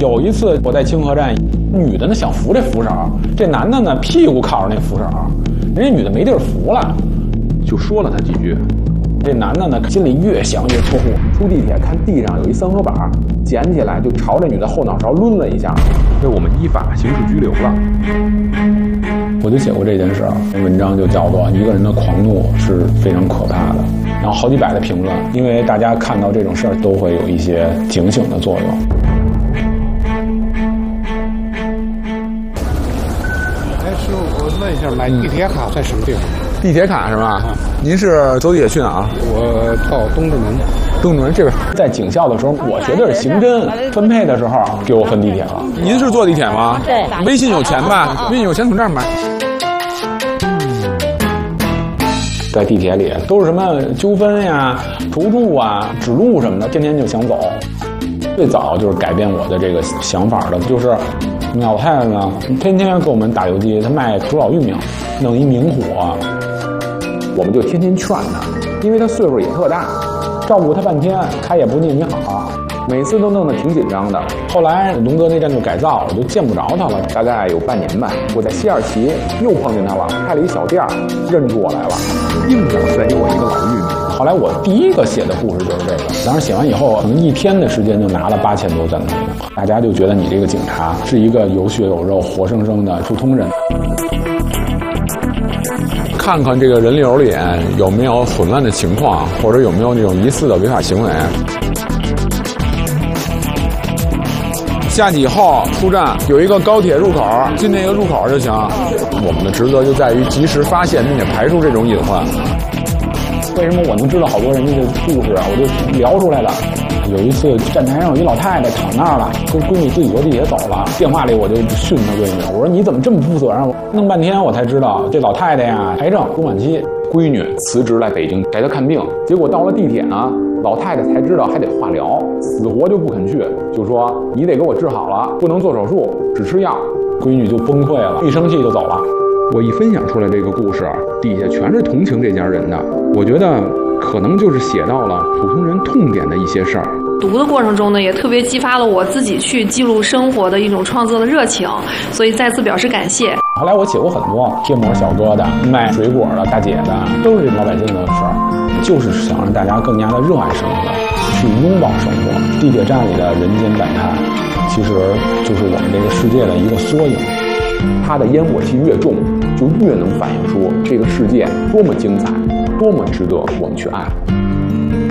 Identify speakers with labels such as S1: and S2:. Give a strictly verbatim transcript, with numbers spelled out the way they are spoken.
S1: 有一次我在清河站，女的呢想扶这扶手，这男的呢屁股靠着那扶手，人家女的没地儿扶了，就说了他几句。这男的呢心里越想越错误，出地铁看地上有一三合板，捡起来就朝这女的后脑勺抡了一下，被我们依法刑事拘留了。我就写过这件事，文章就叫做《一个人的狂怒是非常可怕的》，然后好几百的评论，因为大家看到这种事儿都会有一些警醒的作用。
S2: 哎，师傅，我问一下，买地铁卡在什么地方？
S1: 地铁卡是吧？嗯、您是走地铁去哪儿？
S2: 我到东直门。
S1: 东直门这边，在警校的时候，我学的是刑侦，分配的时候给我分地铁了。您是坐地铁吗？
S3: 对。
S1: 微信有钱吧？微信有钱从这儿买。在地铁里都是什么纠纷呀、投注啊、指路什么的，天天就想走。最早就是改变我的这个想法的，就是老太太呢，天天给我们打游击，她卖古老玉米，弄一明火，我们就天天劝她，因为她岁数也特大，照顾她半天，她也不念你好，每次都弄得挺紧张的。后来隆德那站就改造了，我就见不着她了，大概有半年吧。我在西二旗又碰见她了，开了一小店，认出我来了，硬想塞给我一个老玉米。后来我第一个写的故事就是这个，当时写完以后，可能一天的时间就拿了八千多赞同，大家就觉得你这个警察是一个有血有肉、活生生的普通人。看看这个人流里有没有混乱的情况，或者有没有这种疑似的违法行为。下去以后出站有一个高铁入口，进那个入口就行。我们的职责就在于及时发现并且排除这种隐患。为什么我能知道好多人家的故事啊？我就聊出来了。有一次站台上有一老太太躺那儿了，跟闺女自己坐地铁走了，电话里我就训她闺女，我说你怎么这么不负责任？弄半天我才知道这老太太呀癌症中晚期，闺女辞职来北京给她看病，结果到了地铁呢，老太太才知道还得化疗，死活就不肯去，就说你得给我治好了，不能做手术，只吃药。闺女就崩溃了，一生气就走了。我一分享出来这个故事，底下全是同情这家人的，我觉得可能就是写到了普通人痛点的一些事儿。
S4: 读的过程中呢，也特别激发了我自己去记录生活的一种创作的热情，所以再次表示感谢。
S1: 后来我写过很多贴膜小哥的、卖水果的、大姐的，都是老百姓的事儿，就是想让大家更加的热爱生活，去拥抱生活。地铁站里的人间百态，其实就是我们这个世界的一个缩影。它的烟火气越重，就越能反映出这个世界多么精彩，多么值得我们去爱。